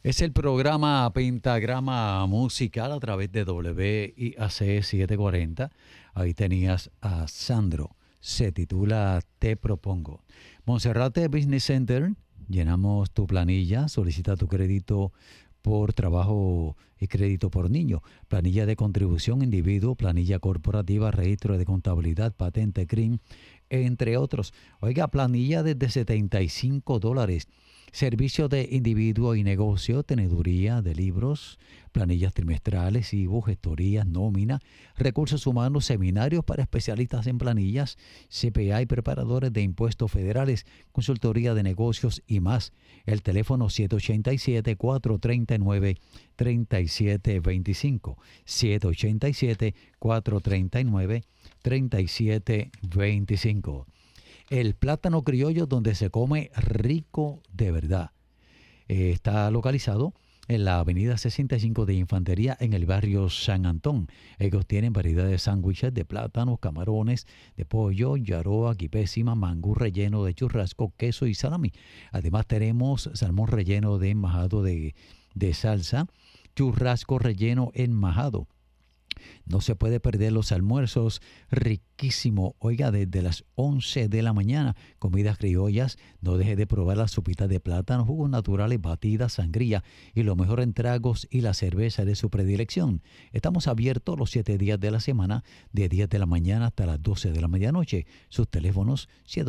Es el programa Pentagrama Musical a través de WIAC 740. Ahí tenías a Sandro. Se titula Te Propongo. Monserrate Business Center. Llenamos tu planilla. Solicita tu crédito por trabajo y crédito por niño. Planilla de contribución individuo, planilla corporativa, registro de contabilidad, patente, CRIM, entre otros. Oiga, planilla desde $75. Servicio de individuo y negocio, teneduría de libros, planillas trimestrales, gestorías, nómina, recursos humanos, seminarios para especialistas en planillas, CPA y preparadores de impuestos federales, consultoría de negocios y más. El teléfono 787-439-3725. 787-439-3725. El plátano criollo donde se come rico de verdad. Está localizado en la avenida 65 de Infantería en el barrio San Antón. Ellos tienen variedad de sándwiches de plátanos, camarones, de pollo, yaroa, guipésima, mangú relleno de churrasco, queso y salami. Además tenemos salmón relleno de majado de salsa, churrasco relleno en majado. No se puede perder los almuerzos, riquísimo. Oiga, desde las 11 de la mañana, comidas criollas. No deje de probar las sopitas de plátano, jugos naturales, batidas, sangría y lo mejor en tragos y la cerveza de su predilección. Estamos abiertos los 7 días de la semana, de 10 de la mañana hasta las 12 de la medianoche. Sus teléfonos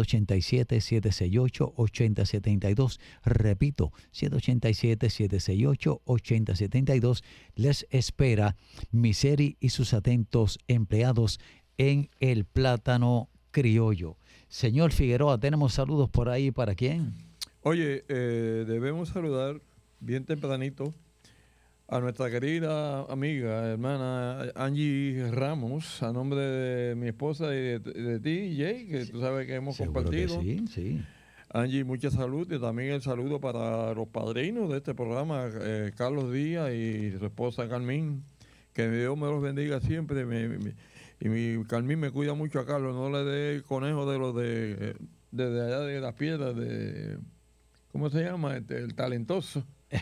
787-768-8072. Repito, 787-768-8072. Les espera Miseri y sus atentos empleados en el plátano criollo. Señor Figueroa, tenemos saludos por ahí. ¿Para quién? Oye, debemos saludar bien tempranito a nuestra querida amiga, hermana Angie Ramos, a nombre de mi esposa y de ti, Jay, que tú sabes que hemos Seguro compartido. que sí, sí. Angie, mucha salud, y también el saludo para los padrinos de este programa, Carlos Díaz y su esposa Carmín. Que Dios me los bendiga siempre. Y mi Carmín me cuida mucho a Carlos. No le dé conejo de los de allá de las piedras, de ¿cómo se llama? El talentoso.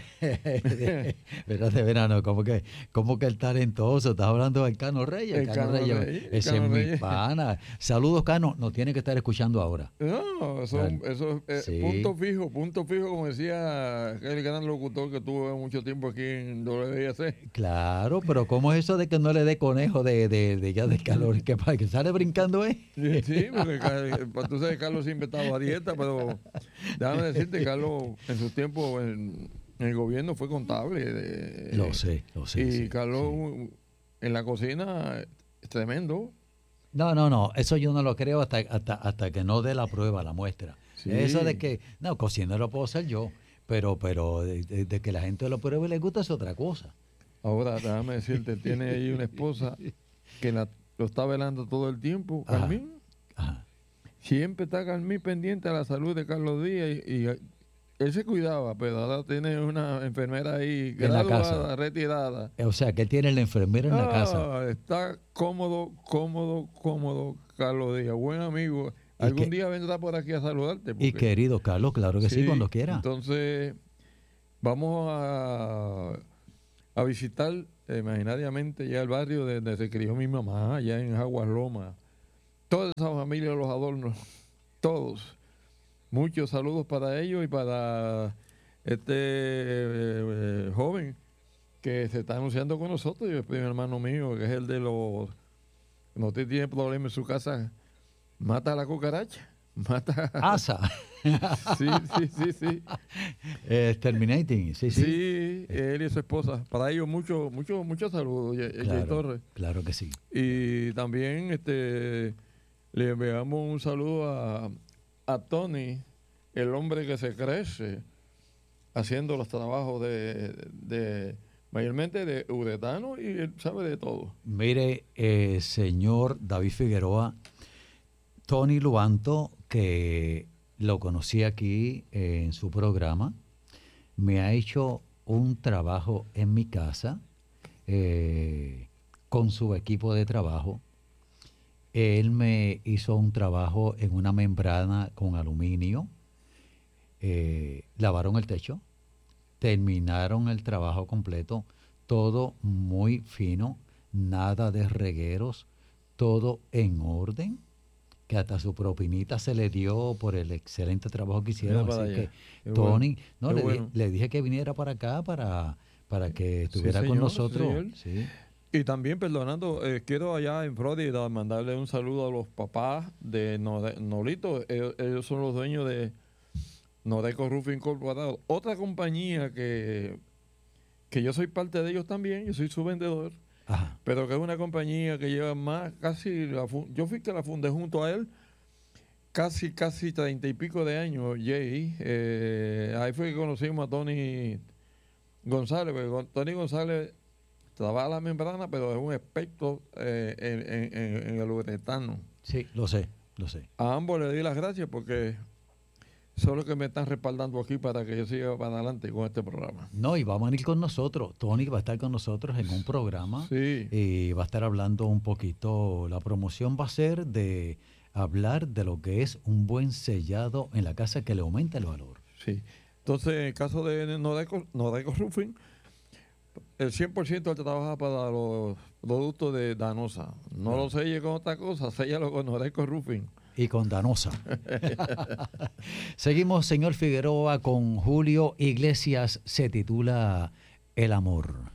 Espérate, verano, ¿cómo que el talentoso? Estás hablando del Cano Reyes. El Cano Reyes, ese es mi pana. Saludos, Cano. Nos tiene que estar escuchando ahora. No, eso sí. punto fijo, como decía el gran locutor que tuvo mucho tiempo aquí en WIAC. Claro, pero ¿cómo es eso de que no le dé conejo de ya de calor? ¿Que sale brincando, Sí, porque tú sabes que Carlos siempre estaba a dieta, pero déjame decirte, Carlos, en su tiempo en el gobierno fue contable. Lo sé. Y sí, Carlos en la cocina es tremendo. No, eso yo no lo creo hasta que no dé la prueba, la muestra. Sí. Eso de que, no, cocinero puedo ser yo, pero de que la gente lo pruebe y le gusta es otra cosa. Ahora, déjame decirte, tiene ahí una esposa que lo está velando todo el tiempo, Carmín. Ajá. Siempre está Carmín pendiente a la salud de Carlos Díaz y él se cuidaba, pero ahora tiene una enfermera ahí graduada, retirada. O sea, que él tiene la enfermera en la casa. Está cómodo, Carlos Díaz, buen amigo. Algún día vendrá por aquí a saludarte. Y querido Carlos, claro que sí, cuando quiera. Entonces, vamos a visitar imaginariamente ya el barrio donde se crió mi mamá, allá en Aguas Lomas. Toda esa familia, los adornos, todos. Muchos saludos para ellos y para este joven que se está anunciando con nosotros. Yo soy un hermano mío, que es el de los... No tiene problema en su casa. Mata a la cucaracha. Mata... Asa. Sí. Terminating, sí. Sí, él y su esposa. Para ellos muchos saludos, Jay Torres. Claro que sí. Y también le enviamos un saludo a Tony, el hombre que se crece haciendo los trabajos de mayormente de uretano, y él sabe de todo. Mire, señor David Figueroa, Tony Luanto, que lo conocí aquí en su programa, me ha hecho un trabajo en mi casa con su equipo de trabajo. Él me hizo un trabajo en una membrana con aluminio, lavaron el techo, terminaron el trabajo completo, todo muy fino, nada de regueros, todo en orden, que hasta su propinita se le dio por el excelente trabajo que hicieron. Mira para Así allá. que, Qué Tony, bueno, no, qué le, bueno. le dije que viniera para acá para que Sí, estuviera con señor, sí, nosotros. señor. Sí. Y también, perdonando, quiero allá en Florida mandarle un saludo a los papás de Nolito. Ellos son los dueños de Noreco Roofing Incorporado. Otra compañía que yo soy parte de ellos también, yo soy su vendedor, Ajá. pero que es una compañía que lleva más, casi, yo fui que la fundé junto a él, casi 30 y pico de años, Jay. Ahí fue que conocimos a Tony González, porque Tony González trabaja la membrana, pero es un experto en el uretano. Sí, lo sé, lo sé. A ambos le di las gracias porque son los que me están respaldando aquí para que yo siga para adelante con este programa. No, y va a venir con nosotros. Tony va a estar con nosotros en un programa Sí, y va a estar hablando un poquito. La promoción va a ser de hablar de lo que es un buen sellado en la casa que le aumenta el valor. sí. Entonces, en el caso de Noreco Roofing, el 100% trabaja para los productos de Danosa. No Claro. lo selle con otra cosa, séllalo con Noreco Roofing. Y con Danosa. Seguimos, señor Figueroa, con Julio Iglesias. Se titula El amor.